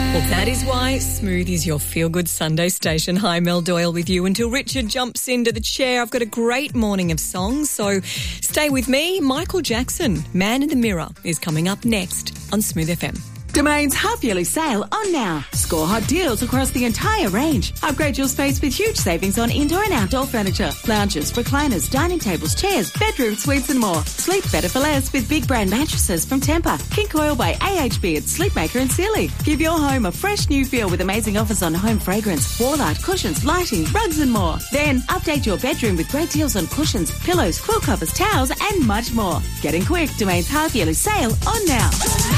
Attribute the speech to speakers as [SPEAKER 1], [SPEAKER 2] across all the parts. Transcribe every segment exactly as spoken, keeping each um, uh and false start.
[SPEAKER 1] Well, that is why Smooth is your feel-good Sunday station. Hi, Mel Doyle with you until Richard jumps into the chair. I've got a great morning of songs, so stay with me. Michael Jackson, Man in the Mirror, is coming up next on Smooth F M.
[SPEAKER 2] Domain's half-yearly sale on now. Score hot deals across the entire range. Upgrade your space with huge savings on indoor and outdoor furniture, lounges, recliners, dining tables, chairs, bedroom suites and more. Sleep better for less with big brand mattresses from Tempur, King Coil by A H B and Sleepmaker and Sealy. Give your home a fresh new feel with amazing offers on home fragrance, wall art, cushions, lighting, rugs and more. Then update your bedroom with great deals on cushions, pillows, quilt covers, towels and much more. Getting quick, Domain's half-yearly sale on now.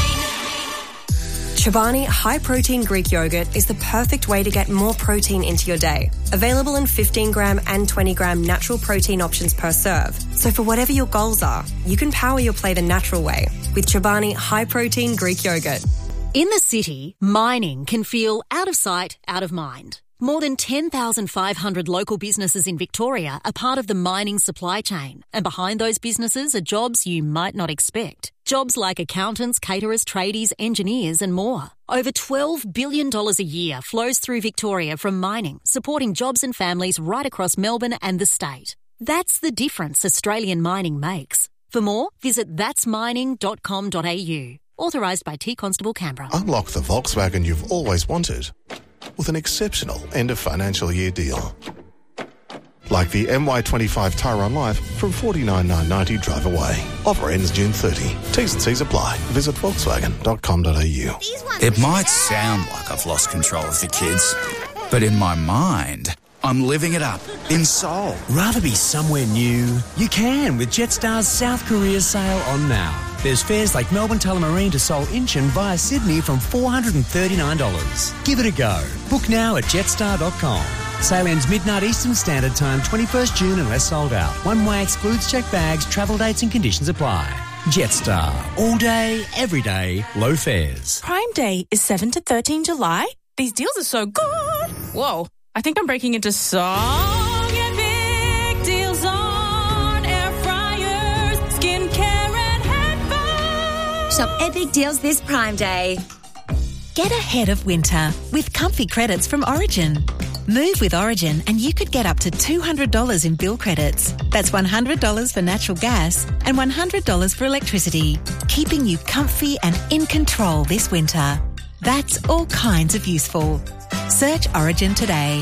[SPEAKER 3] Chobani High Protein Greek Yogurt is the perfect way to get more protein into your day. Available in fifteen gram and twenty gram natural protein options per serve. So for whatever your goals are, you can power your play the natural way with Chobani High Protein Greek Yogurt.
[SPEAKER 4] In the city, mining can feel out of sight, out of mind. More than ten thousand five hundred local businesses in Victoria are part of the mining supply chain. And behind those businesses are jobs you might not expect. Jobs like accountants, caterers, tradies, engineers and more. Over twelve billion dollars a year flows through Victoria from mining, supporting jobs and families right across Melbourne and the state. That's the difference Australian mining makes. For more, visit thats mining dot com dot a u. Authorised by T Constable Canberra.
[SPEAKER 5] Unlock the Volkswagen you've always wanted with an exceptional end-of-financial year deal. Like the M Y twenty-five Tyron Life from forty-nine thousand nine hundred ninety drive away. Offer ends June thirtieth. T's and C's apply. Visit volkswagen dot com dot a u.
[SPEAKER 6] It might sound like I've lost control of the kids, but in my mind, I'm living it up in Seoul.
[SPEAKER 7] Rather be somewhere new? You can with Jetstar's South Korea sale on now. There's fares like Melbourne Tullamarine to Seoul Incheon via Sydney from four hundred thirty-nine dollars. Give it a go. Book now at jetstar dot com. Sale ends midnight Eastern Standard Time, twenty-first June unless sold out. One way excludes checked bags, travel dates and conditions apply. Jetstar. All day, every day, low fares.
[SPEAKER 8] Prime Day is seventh to thirteenth July. These deals are so good. Whoa, I think I'm breaking into song and big deals on air fryers, skincare and headphones.
[SPEAKER 9] Shop epic deals this Prime Day.
[SPEAKER 10] Get ahead of winter with comfy credits from Origin. Move with Origin and you could get up to two hundred dollars in bill credits. That's one hundred dollars for natural gas and one hundred dollars for electricity, keeping you comfy and in control this winter. That's all kinds of useful. Search Origin today.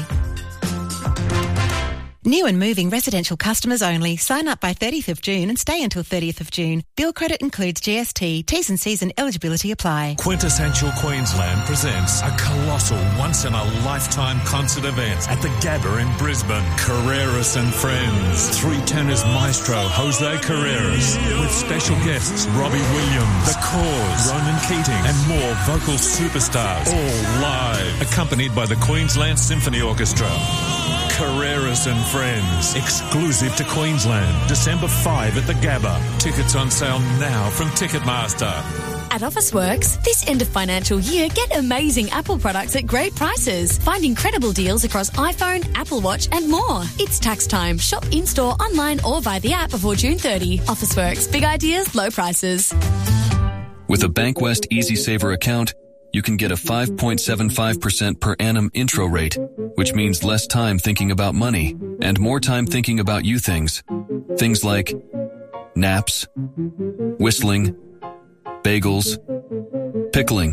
[SPEAKER 10] New and moving residential customers only. Sign up by thirtieth of June and stay until thirtieth of June. Bill credit includes G S T. T's and C's and eligibility apply.
[SPEAKER 11] Quintessential Queensland presents a colossal once-in-a-lifetime concert event at the Gabba in Brisbane. Carreras and Friends. Three tenors maestro Jose Carreras with special guests Robbie Williams, The Cause, Ronan Keating and more vocal superstars. All live. Accompanied by the Queensland Symphony Orchestra. Carreras and Friends, exclusive to Queensland, December fifth at the Gabba. Tickets on sale now from Ticketmaster.
[SPEAKER 12] At Officeworks, this end of financial year, get amazing Apple products at great prices. Find incredible deals across iPhone, Apple Watch and more. It's tax time. Shop in-store, online or via the app before June thirtieth. Officeworks, big ideas, low prices.
[SPEAKER 13] With a Bankwest Easy Saver account, you can get a five point seven five percent per annum intro rate, which means less time thinking about money and more time thinking about you things. Things like naps, whistling, bagels, pickling,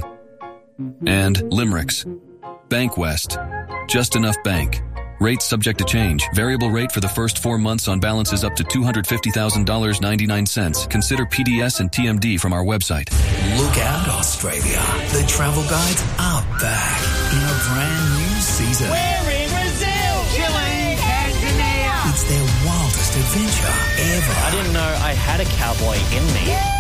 [SPEAKER 13] and limericks. Bankwest. Just enough bank. Rates subject to change. Variable rate for the first four months on balances up to two hundred fifty thousand dollars and ninety-nine cents. Consider P D S and T M D from our website.
[SPEAKER 14] Look out, Australia. The travel guides are back in a brand new season.
[SPEAKER 15] We're in Brazil, Chile, Tanzania.
[SPEAKER 14] It's their wildest adventure ever.
[SPEAKER 16] I didn't know I had a cowboy in me.
[SPEAKER 15] Yeah!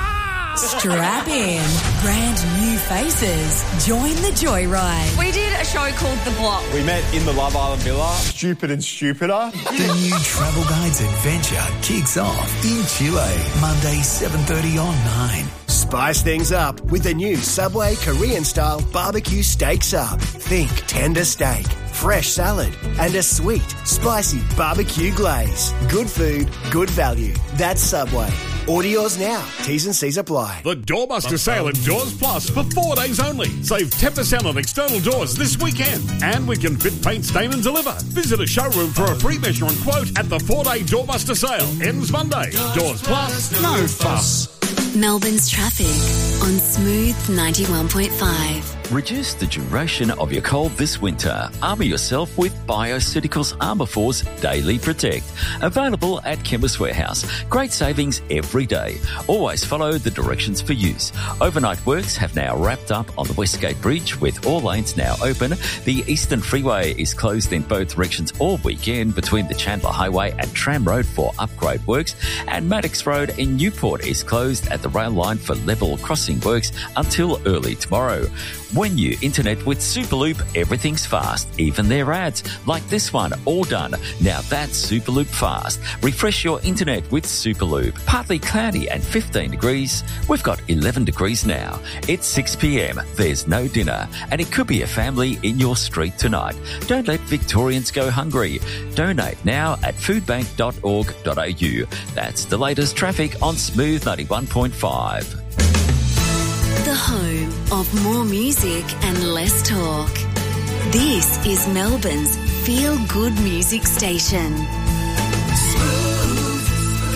[SPEAKER 10] Strap in. Brand new faces. Join the joyride.
[SPEAKER 17] We did a show called The Block.
[SPEAKER 18] We met in the Love Island Villa. Stupid and stupider.
[SPEAKER 14] The new Travel Guides adventure kicks off in Chile, Monday seven thirty on nine.
[SPEAKER 19] Spice things up with the new Subway Korean-style barbecue steak sub. Think tender steak, fresh salad, and a sweet, spicy barbecue glaze. Good food, good value. That's Subway. Order yours now. T's and C's apply.
[SPEAKER 20] The Doorbuster sale at Doors Plus for four days only. Save ten percent on external doors this weekend. And we can fit, paint, stain and deliver. Visit a showroom for a free measure and quote at the four-day Doorbuster sale. Ends Monday. Doors Plus, no fuss.
[SPEAKER 21] Melbourne's traffic on Smooth ninety-one point five.
[SPEAKER 22] Reduce the duration of your cold this winter. Armour yourself with Bioceuticals Armour Force Daily Protect. Available at Chemist Warehouse. Great savings every day. Always follow the directions for use. Overnight works have now wrapped up on the Westgate Bridge with all lanes now open. The Eastern Freeway is closed in both directions all weekend between the Chandler Highway and Tram Road for upgrade works. And Maddox Road in Newport is closed at the rail line for level crossing works until early tomorrow. When you internet with Superloop, everything's fast, even their ads, like this one, all done. Now that's Superloop fast. Refresh your internet with Superloop. Partly cloudy and fifteen degrees. We've got eleven degrees now. It's six p.m. There's no dinner, and it could be a family in your street tonight. Don't let Victorians go hungry. Donate now at foodbank dot org dot a u. That's the latest traffic on Smooth ninety-one point five.
[SPEAKER 21] The home of more music and less talk. This is Melbourne's feel-good music station.
[SPEAKER 15] Smooth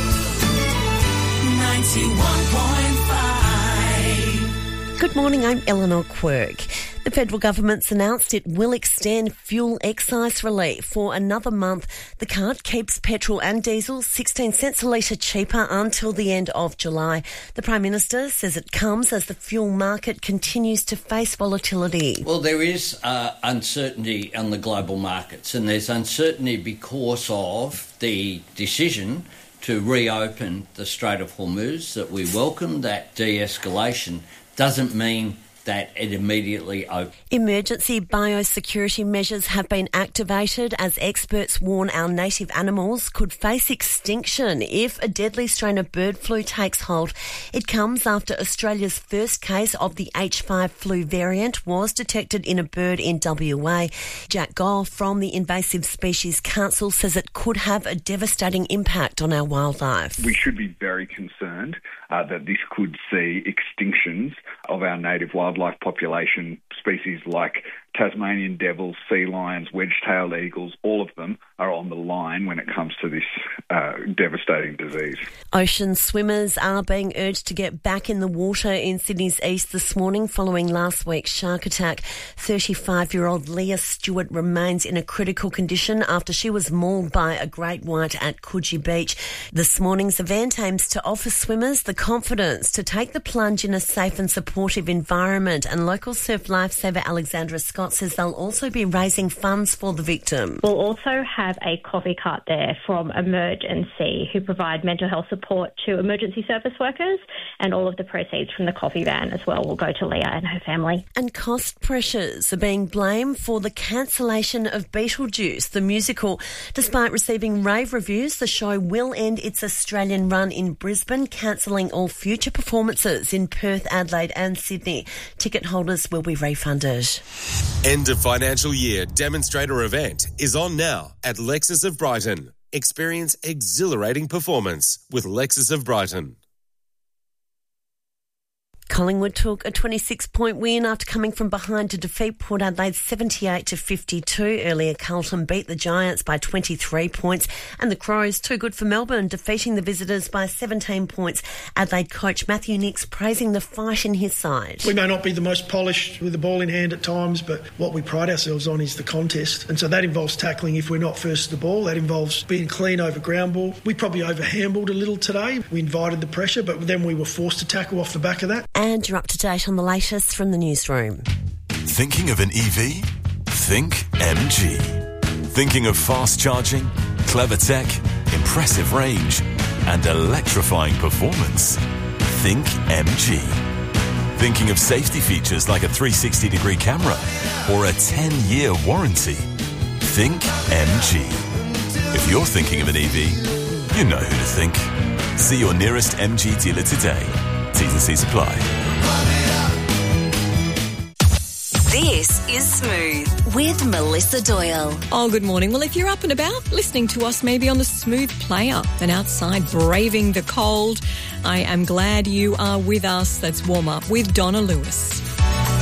[SPEAKER 15] ninety-one point five.
[SPEAKER 23] Good morning, I'm Eleanor Quirk. The federal government's announced it will extend fuel excise relief for another month. The cut keeps petrol and diesel sixteen cents a litre cheaper until the end of July. The Prime Minister says it comes as the fuel market continues to face volatility.
[SPEAKER 24] Well, there is uh, uncertainty on the global markets, and there's uncertainty because of the decision to reopen the Strait of Hormuz that we welcome. That de-escalation doesn't mean that it immediately opens.
[SPEAKER 23] Emergency biosecurity measures have been activated as experts warn our native animals could face extinction if a deadly strain of bird flu takes hold. It comes after Australia's first case of the H five flu variant was detected in a bird in W A. Jack Goll from the Invasive Species Council says it could have a devastating impact on our wildlife.
[SPEAKER 25] We should be very concerned uh, that this could see extinctions of our native wildlife population. Species like Tasmanian devils, sea lions, wedge-tailed eagles, all of them are on the line when it comes to this uh, devastating disease.
[SPEAKER 23] Ocean swimmers are being urged to get back in the water in Sydney's east this morning following last week's shark attack. thirty-five-year-old Leah Stewart remains in a critical condition after she was mauled by a great white at Coogee Beach. This morning's event aims to offer swimmers the confidence to take the plunge in a safe and supportive environment, and local surf lifesaver Alexandra Scott says they'll also be raising funds for the victim.
[SPEAKER 26] We'll also have a coffee cart there from Emergency, who provide mental health support to emergency service workers, and all of the proceeds from the coffee van as well will go to Leah and her family.
[SPEAKER 23] And cost pressures are being blamed for the cancellation of Beetlejuice, the musical. Despite receiving rave reviews, the show will end its Australian run in Brisbane, cancelling all future performances in Perth, Adelaide and Sydney. Ticket holders will be refunded.
[SPEAKER 27] End of financial year demonstrator event is on now at Lexus of Brighton. Experience exhilarating performance with Lexus of Brighton.
[SPEAKER 23] Collingwood took a twenty-six point win after coming from behind to defeat Port Adelaide seventy-eight to fifty-two. Earlier, Carlton beat the Giants by twenty-three points, and the Crows too good for Melbourne, defeating the visitors by seventeen points. Adelaide coach Matthew Nicks praising the fight in his side.
[SPEAKER 28] We may not be the most polished with the ball in hand at times, but what we pride ourselves on is the contest, and so that involves tackling if we're not first to the ball. That involves being clean over ground ball. We probably over-handballed a little today. We invited the pressure, but then we were forced to tackle off the back of that.
[SPEAKER 23] And you're up to date on the latest from the newsroom.
[SPEAKER 29] Thinking of an E V? Think M G. Thinking of fast charging, clever tech, impressive range, and electrifying performance? Think M G. Thinking of safety features like a three hundred sixty degree camera or a ten year warranty? Think M G. If you're thinking of an E V, you know who to think. See your nearest M G dealer today. T's and C's apply.
[SPEAKER 21] This is Smooth with Melissa Doyle.
[SPEAKER 1] Oh, good morning. Well, if you're up and about, listening to us maybe on the Smooth Player and outside braving the cold, I am glad you are with us. Let's warm up with Donna Lewis.